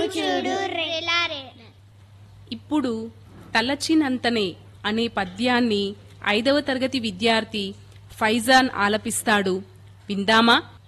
చూడు ఇప్పుడు తలచినంతనే అనే పద్యాన్ని 5వ తరగతి విద్యార్థి ఫైజాన్ ఆలపిస్తాడు. విందామా?